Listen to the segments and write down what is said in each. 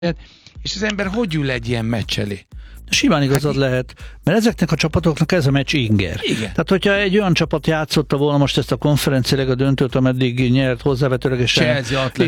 és az ember hogy ül egy ilyen meccs elé? Simán igazad lehet, mert ezeknek a csapatoknak ez a meccs inger. Igen. Tehát, hogyha egy olyan csapat játszotta volna most ezt a konferenciálig a döntőt, ameddig nyert hozzávetőlegesen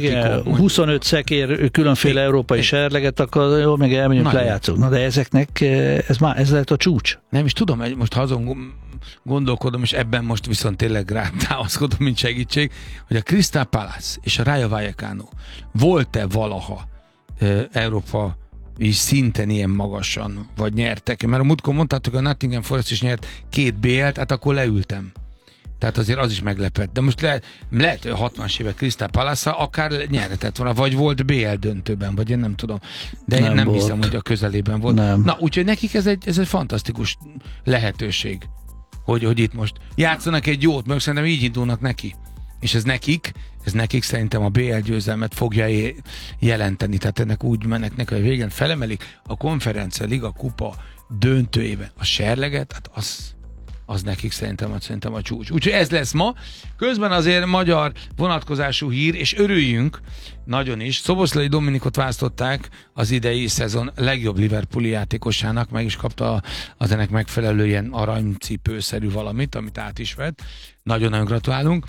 25 szekér különféle európai serleget, akkor jó, még elmegyünk, lejátszunk. Na, de ezeknek ez lehet a csúcs. Nem is tudom, most ha azon gondolkodom, és ebben most viszont tényleg rátámaszkodom, mint segítség, hogy a Crystal Palace és a Rayo Vallecano volt-e valaha Európa és szinten ilyen magasan, vagy nyertek. Mert a múltkor mondtátok, hogy a Nottingham Forest is nyert 2 BL-t, hát akkor leültem. Tehát azért az is meglepett. De most lehet, hogy a 60-as évek Crystal Palace-a akár nyerhetett volna, vagy volt BL döntőben, vagy én nem tudom. De én nem hiszem, hogy a közelében volt. Nem. Na, úgyhogy nekik ez egy fantasztikus lehetőség, hogy itt most játszanak egy jót, mert szerintem így indulnak neki. És ez nekik szerintem a BL győzelmet fogja jelenteni. Tehát ennek úgy mennek neki, hogy végén felemelik a Konferencia Liga kupa döntőjében a serleget, hát az nekik szerintem a csúcs. Úgyhogy ez lesz ma. Közben azért magyar vonatkozású hír, és örüljünk nagyon is. Szoboszlai Dominikot választották az idei szezon legjobb Liverpooli játékosának, meg is kapta az ennek megfelelő ilyen aranycipőszerű valamit, amit át is vett. Nagyon-nagyon gratulálunk.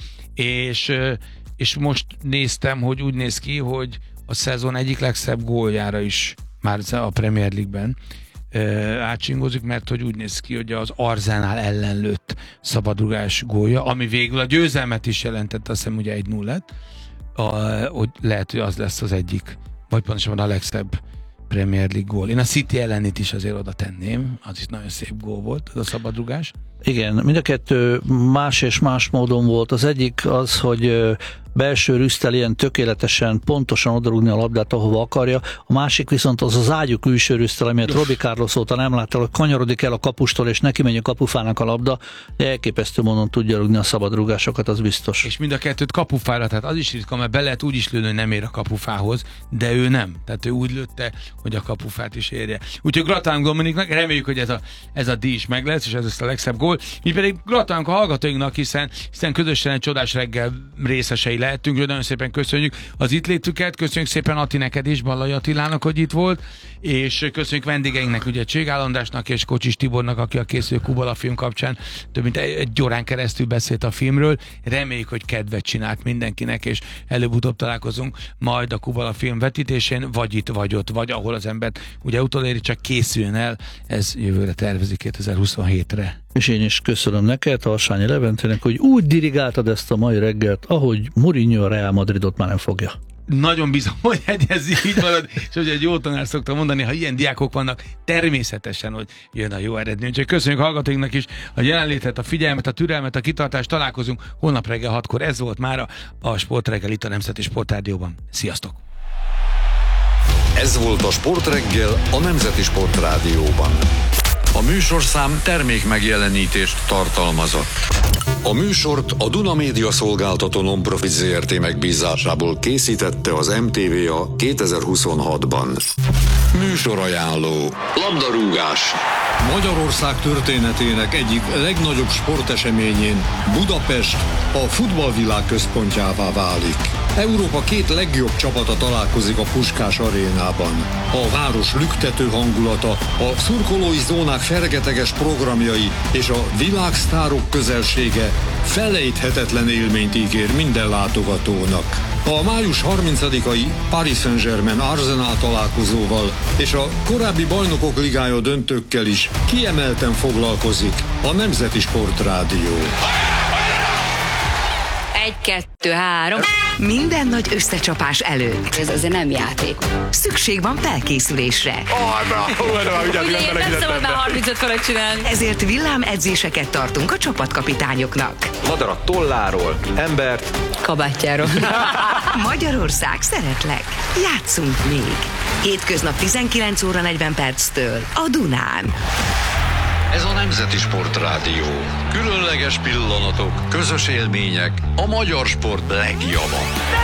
És most néztem, hogy úgy néz ki, hogy a szezon egyik legszebb góljára is már a Premier League-ben átsingozik, mert hogy úgy néz ki, hogy az Arsenal ellen lőtt szabadrugás gólja, ami végül a győzelmet is jelentett, azt hiszem ugye 1-0-et, hogy lehet, hogy az lesz az egyik, vagy pontosabban a legszebb Premier League gól. Én a City ellenit is azért oda tenném, az is nagyon szép gól volt, az a szabadrugás. Igen, mind a kettő más és más módon volt. Az egyik az, hogy belső rüsztel ilyen tökéletesen, pontosan odarúgni a labdát, ahova akarja. A másik viszont az ágyú külső rüsztel, amiért Robbie Carlos óta nem látta, hogy kanyarodik el a kapustól, és neki megy a kapufának a labda, de elképesztő módon tudja rúgni a szabadrúgásokat, az biztos. És mind a kettőt kapufára, tehát az is ritka, mert be lehet úgy is lőni, hogy nem ér a kapufához, de ő nem. Tehát ő úgy lőtte, hogy a kapufát is érje. Úgyhogy gratulálunk Dominiknak, reméljük, hogy ez a díj is meg lesz, és ez lesz a legszebb gól. Mi pedig gratulálunk a hallgatóinknak, hiszen közösen egy csodás reggel részesei lehetünk, nagyon szépen köszönjük az itt létüket, köszönjük szépen Ati neked is, Ballai Attilának, hogy itt volt, és köszönjük vendégeinknek, ugye Cség Álandásnak és Kocsis Tibornak, aki a készülő Kubala film kapcsán több mint egy órán keresztül beszélt a filmről. Reméljük, hogy kedvet csinált mindenkinek, és előbb-utóbb találkozunk majd a Kubala film vetítésén, vagy itt, vagy ott, vagy ahol az embert ugye utoléri, csak készüljön el, ez jövőre tervezik 2027-re. És én is köszönöm neked, Harsányi Leventének, hogy úgy dirigáltad ezt a mai reggelt, ahogy Mourinho a Real Madridot már nem fogja. Nagyon bízom, hogy ez így marad, és hogy egy jó tanár szoktam mondani, ha ilyen diákok vannak, természetesen, hogy jön a jó eredmény. Úgyhogy köszönjük hallgatóinknak is a jelenlétet, a figyelmet, a türelmet, a kitartást. Találkozunk holnap reggel 6-kor. Ez volt már a Sportreggel itt a Nemzeti Sportrádióban. Sziasztok! Ez volt a Sportreggel a Nemzeti Sportrádióban. A műsorszám termék megjelenítést tartalmazott. A műsort a Duna Média Szolgáltató Non-Profit Zrt. Megbízásából készítette az MTVA 2026-ban. Műsorajánló. Labdarúgás. Magyarország történetének egyik legnagyobb sporteseményén Budapest a futballvilág központjává válik. Európa 2 legjobb csapata találkozik a Puskás arénában. A város lüktető hangulata, a szurkolói zónák fergeteges programjai és a világsztárok közelsége felejthetetlen élményt ígér minden látogatónak. A május 30-ai Paris Saint-Germain Arsenal találkozóval és a korábbi Bajnokok Ligája döntőkkel is kiemelten foglalkozik a Nemzeti Sportrádió. 1, 2, 3. Minden nagy összecsapás előtt. Ez azért nem játék. Szükség van felkészülésre. Nem szabad már 35 felett csinálni. Ezért villámedzéseket tartunk a csapatkapitányoknak. Madarat tolláról, embert kabátjáról. Magyarország, szeretlek. Játszunk még. Hétköznap 19 óra 40 perctől a Dunán. Ez a Nemzeti Sportrádió. Különleges pillanatok, közös élmények, a magyar sport legjava.